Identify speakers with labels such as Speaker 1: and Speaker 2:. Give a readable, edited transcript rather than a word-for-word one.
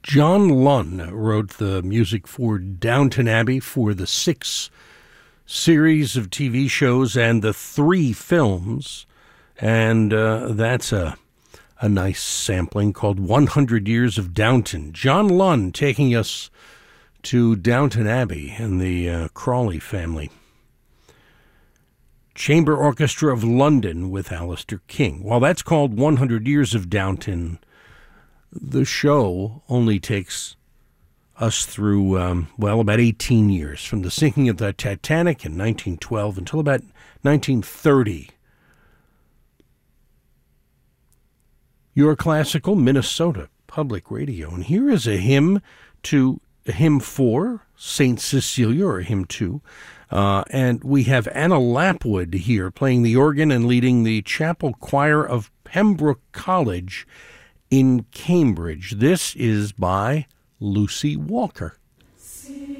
Speaker 1: John Lunn wrote the music for Downton Abbey, for the 6 series of TV shows and the 3 films. And that's a nice sampling called 100 Years of Downton. John Lunn taking us to Downton Abbey and the Crawley family. Chamber Orchestra of London with Alistair King. While that's called 100 Years of Downton, the show only takes us through, about 18 years, from the sinking of the Titanic in 1912 until about 1930. Your classical Minnesota Public Radio. And here is a hymn for St. Cecilia, or hymn 2. And we have Anna Lapwood here playing the organ and leading the chapel choir of Pembroke College in Cambridge. This is by Lucy Walker.